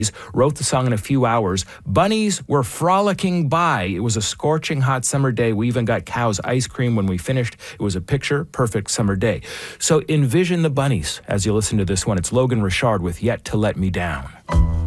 wrote the song in a few hours. Bunnies were frolicking by. It was a scorching hot summer day. We even got Cow's ice cream when we finished. It was a picture-perfect summer day. So envision the bunnies as you listen to this one. It's Logan Richard with Yet to Let Me Down.